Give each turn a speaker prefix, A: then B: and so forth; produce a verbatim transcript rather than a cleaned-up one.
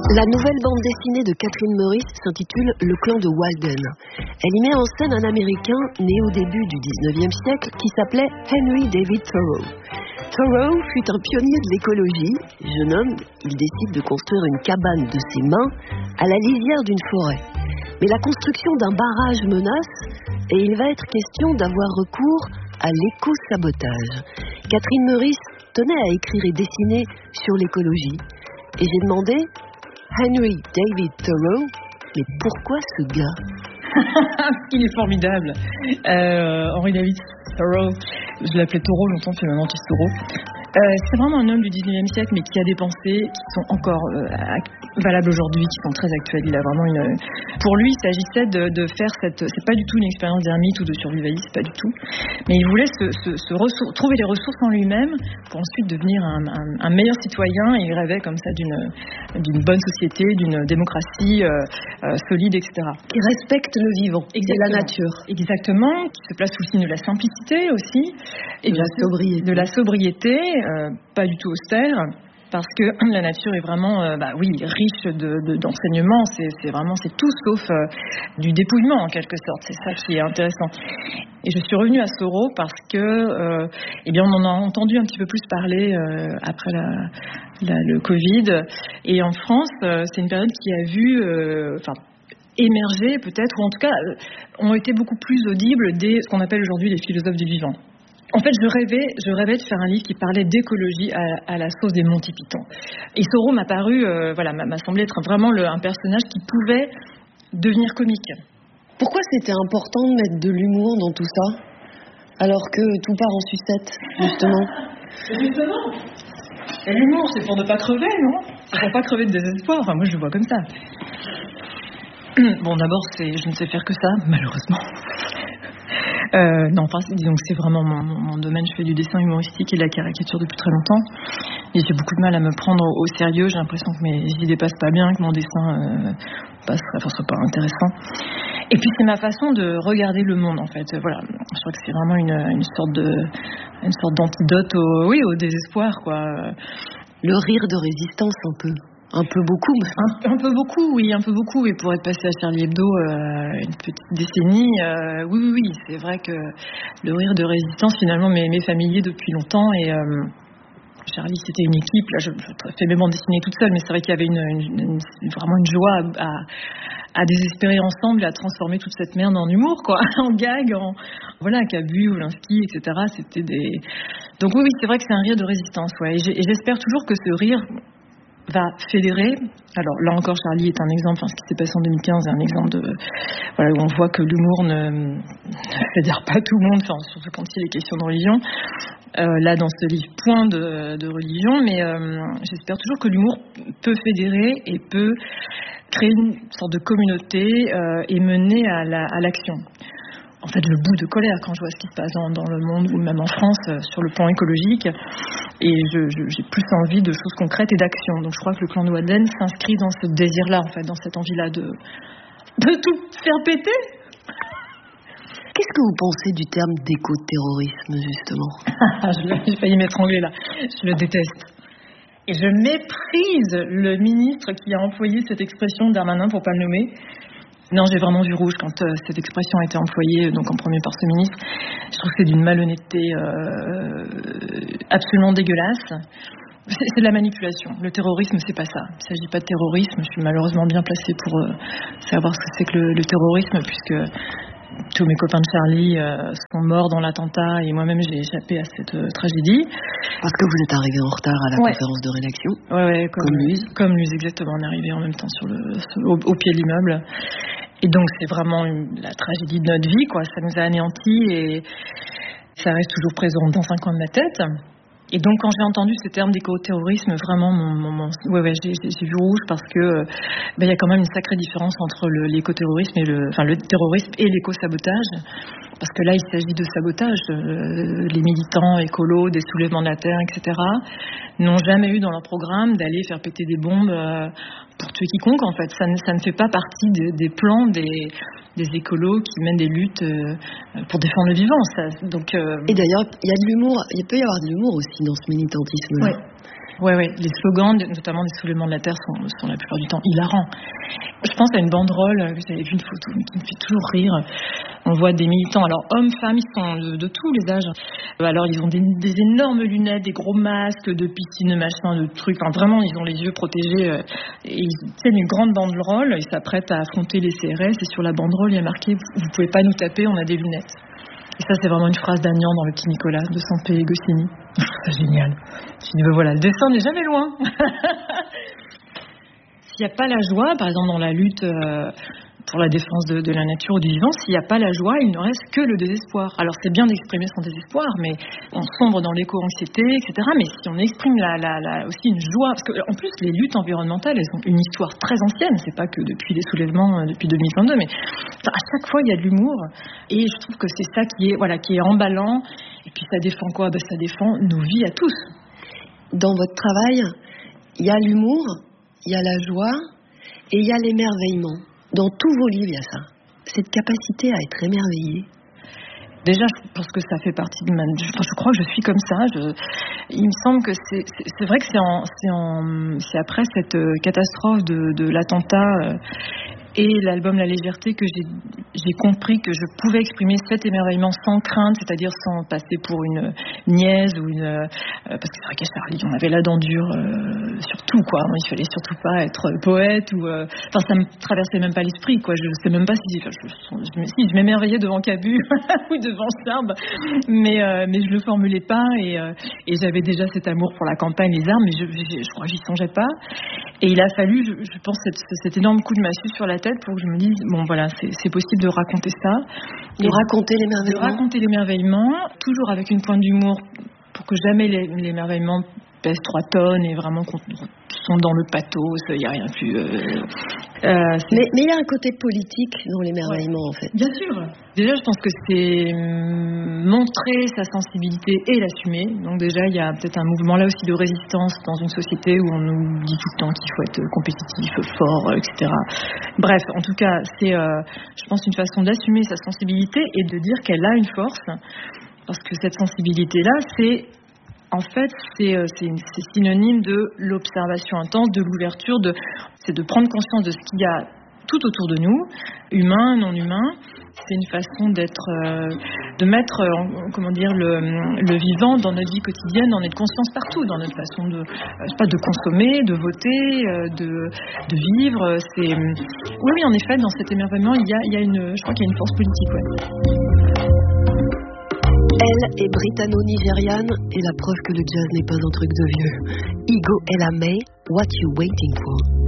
A: La nouvelle bande dessinée de Catherine Meurice s'intitule Le clan de Walden. Elle y met en scène un Américain né au début du dix-neuvième siècle qui s'appelait Henry David Thoreau. Thoreau fut un pionnier de l'écologie. Jeune homme, il décide de construire une cabane de ses mains à la lisière d'une forêt. Mais la construction d'un barrage menace et il va être question d'avoir recours à l'éco-sabotage. Catherine Meurice tenait à écrire et dessiner sur l'écologie. Et j'ai demandé... Henry David Thoreau, mais pourquoi ce gars?
B: Il est formidable. Euh, Henry David Thoreau, je l'appelais Taureau longtemps, puis maintenant c'est Thoreau. Euh, c'est vraiment un homme du dix-neuvième siècle, mais qui a des pensées qui sont encore euh, valables aujourd'hui, qui sont très actuelles. Il a vraiment une. Pour lui, il s'agissait de, de faire cette. C'est pas du tout une expérience d'ermite ou de survivaliste, pas du tout. Mais il voulait se, se, se ressour... trouver les ressources en lui-même pour ensuite devenir un, un, un meilleur citoyen. Et il rêvait comme ça d'une, d'une bonne société, d'une démocratie euh, euh, solide, et cetera.
A: Qui respecte le vivant et la nature.
B: Exactement. Qui se place sous le signe de la simplicité aussi.
A: Et de la sobriété.
B: De la sobriété. Euh, pas du tout austère, parce que la nature est vraiment, euh, bah oui, riche de, de, d'enseignements. C'est, c'est vraiment, c'est tout sauf euh, du dépouillement en quelque sorte. C'est ça qui est intéressant. Et je suis revenue à Thoreau parce que, euh, eh bien, on en a entendu un petit peu plus parler euh, après la, la, le Covid. Et en France, euh, c'est une période qui a vu, euh, enfin. émerger peut-être, ou en tout cas euh, ont été beaucoup plus audibles des ce qu'on appelle aujourd'hui les philosophes du vivant. En fait, je rêvais, je rêvais de faire un livre qui parlait d'écologie à, à la sauce des Monty Python. Et Thoreau m'a paru, euh, voilà, m'a, m'a semblé être vraiment le, un personnage qui pouvait devenir comique.
A: Pourquoi c'était important de mettre de l'humour dans tout ça, alors que tout part en sucette, justement?
B: Justement. Et l'humour, c'est pour ne pas crever, non? C'est pour pas crever de désespoir. Enfin, moi, je le vois comme ça. Bon, d'abord, c'est, je ne sais faire que ça, malheureusement. Euh, non, enfin, disons que c'est vraiment mon, mon domaine. Je fais du dessin humoristique et de la caricature depuis très longtemps. Et j'ai beaucoup de mal à me prendre au, au sérieux. J'ai l'impression que mes idées passent pas bien, que mon dessin euh, passerait, enfin, soit pas intéressant. Et puis, c'est ma façon de regarder le monde, en fait. Voilà. Je crois que c'est vraiment une, une sorte de, une sorte d'antidote au, oui, au désespoir, quoi.
A: Le rire de résistance, un peu. Un peu beaucoup.
B: Un, un peu beaucoup, oui, un peu beaucoup. Et pour être passé à Charlie Hebdo euh, une petite décennie, euh, oui, oui, oui, c'est vrai que le rire de résistance, finalement, m'est, m'est familier depuis longtemps. Et euh, Charlie, c'était une équipe. Là, je, je fais mes bandes dessinées toute seule, mais c'est vrai qu'il y avait une, une, une, vraiment une joie à, à, à désespérer ensemble et à transformer toute cette merde en humour, quoi, en gag, en voilà, Cabu, Oulinski, et cetera. C'était des. Donc oui, oui, c'est vrai que c'est un rire de résistance, ouais. Et, et j'espère toujours que ce rire va fédérer. Alors là encore, Charlie est un exemple, enfin, ce qui s'est passé en deux mille quinze est un exemple de, voilà, où on voit que l'humour ne, ne fédère pas tout le monde, enfin, surtout quand il est question de religion. Euh, là, dans ce livre, point de, de religion, mais euh, j'espère toujours que l'humour peut fédérer et peut créer une sorte de communauté euh, et mener à, la, à l'action. En fait, le bout de colère quand je vois ce qui se passe dans, dans le monde ou même en France euh, sur le plan écologique, et je, je, j'ai plus envie de choses concrètes et d'action. Donc je crois que le clan de Walden s'inscrit dans ce désir-là, en fait, dans cette envie-là de, de tout faire péter.
A: Qu'est-ce que vous pensez du terme d'éco-terrorisme, justement?
B: je J'ai failli m'étrangler là, je le déteste. Et je méprise le ministre qui a employé cette expression, Darmanin, pour pas le nommer. Non, j'ai vraiment vu rouge quand euh, cette expression a été employée, donc en premier par ce ministre. Je trouve que c'est d'une malhonnêteté euh, absolument dégueulasse. C'est, c'est de la manipulation. Le terrorisme, c'est pas ça. Il ne s'agit pas de terrorisme. Je suis malheureusement bien placée pour euh, savoir ce que c'est que le, le terrorisme, puisque tous mes copains de Charlie euh, sont morts dans l'attentat et moi-même j'ai échappé à cette euh, tragédie.
A: Parce que vous êtes arrivé en retard à la
B: ouais.
A: conférence de rédaction.
B: Ouais, ouais, comme,
A: comme Luz.
B: Comme Luz, exactement. On est arrivé en même temps sur le, sur, au, au pied de l'immeuble. Et donc c'est vraiment une, la tragédie de notre vie, quoi. Ça nous a anéantis et ça reste toujours présent dans un coin de ma tête. Et donc quand j'ai entendu ce terme d'éco-terrorisme, vraiment, mon, mon, mon, ouais, ouais, j'ai, j'ai vu rouge parce que ben, y a quand même une sacrée différence entre le, l'éco-terrorisme et le, enfin le terrorisme et l'éco-sabotage. Parce que là, il s'agit de sabotage. Euh, les militants écolos, des soulèvements de la terre, et cetera, n'ont jamais eu dans leur programme d'aller faire péter des bombes euh, pour tuer quiconque. En fait, ça ne, ça ne fait pas partie de, des plans des, des écolos qui mènent des luttes euh, pour défendre le vivant. Ça, donc, euh...
A: Et d'ailleurs, il y a de l'humour. Il peut y avoir de l'humour aussi dans ce militantisme-là.
B: Ouais. Ouais, ouais, les slogans, notamment des soulèvements de la terre, sont, sont la plupart du temps hilarants. Je pense à une banderole, que j'avais vu une photo qui me fait toujours rire. On voit des militants, alors hommes, femmes, ils sont de, de tous les âges. Alors ils ont des, des énormes lunettes, des gros masques de piscine, machin, de trucs. Enfin vraiment, ils ont les yeux protégés. Et ils tiennent une grande banderole, ils s'apprêtent à affronter les C R S. Et sur la banderole, il y a marqué « Vous pouvez pas nous taper, on a des lunettes ». Et ça, c'est vraiment une phrase d'Agnan dans Le Petit Nicolas de Sampé et Goscinny. C'est génial. Je dis, voilà, le dessin n'est jamais loin. S'il n'y a pas la joie, par exemple dans la lutte euh, pour la défense de, de la nature ou du vivant, s'il n'y a pas la joie, il ne reste que le désespoir. Alors c'est bien d'exprimer son désespoir, mais on sombre dans l'éco-anxiété, et cetera. Mais si on exprime la, la, la, aussi une joie, parce qu'en plus les luttes environnementales, elles ont une histoire très ancienne, c'est pas que depuis les soulèvements, euh, depuis deux mille vingt-deux, mais enfin, à chaque fois il y a de l'humour, et je trouve que c'est ça qui est, voilà, qui est emballant, et puis ça défend quoi? Ben, ça défend nos vies à tous.
A: Dans votre travail, il y a l'humour, il y a la joie, et il y a l'émerveillement. Dans tous vos livres, il y a ça. Cette capacité à être émerveillé.
B: Déjà, je pense que ça fait partie de ma... Je, je crois que je suis comme ça. Je, il me semble que c'est, c'est, c'est vrai que c'est, en, c'est, en, c'est après cette catastrophe de, de l'attentat euh, et l'album La Légèreté que j'ai, j'ai compris que je pouvais exprimer cet émerveillement sans crainte, c'est-à-dire sans passer pour une niaise ou une... Euh, parce que c'est vrai qu'à Charlie, on avait la dent dure euh, sur tout, quoi. Il fallait surtout pas être poète ou... Euh, enfin, ça me traversait même pas l'esprit, quoi. Je sais même pas si... Enfin, je, je, je, si je m'émerveillais devant Cabu ou devant Charb, mais, euh, mais je le formulais pas et, euh, et j'avais déjà cet amour pour la campagne, les arbres, mais je, je, je crois que j'y songeais pas. Et il a fallu, je, je pense, cet, cet énorme coup de massue sur la tête pour que je me dise, bon voilà, c'est, c'est possible de raconter ça.
A: De raconter l'émerveillement.
B: De raconter l'émerveillement, toujours avec une pointe d'humour pour que jamais l'émerveillement pèse trois tonnes et vraiment qu'on tombe dans le pathos, il n'y a rien de plus... Euh,
A: euh, mais il y a un côté politique dans l'émerveillement, ouais. En fait.
B: Bien sûr. Déjà, je pense que c'est montrer sa sensibilité et l'assumer. Donc déjà, il y a peut-être un mouvement là aussi de résistance dans une société où on nous dit tout le temps qu'il faut être compétitif, fort, et cetera. Bref, en tout cas, c'est, euh, je pense, une façon d'assumer sa sensibilité et de dire qu'elle a une force. Parce que cette sensibilité-là, c'est... En fait, c'est, c'est, c'est synonyme de l'observation intense, de l'ouverture, de, c'est de prendre conscience de ce qu'il y a tout autour de nous, humain, non humain. C'est une façon d'être, euh, de mettre, euh, comment dire, le, le vivant dans notre vie quotidienne, en être conscience partout, dans notre façon de, euh, pas de consommer, de voter, euh, de, de vivre. C'est, oui, oui, en effet, dans cet émerveillement, il y a, il y a une, je crois qu'il y a une force politique, ouais.
A: Elle est britanno-nigériane et la preuve que le jazz n'est pas un truc de vieux. Igo Ella May, What You Waiting For?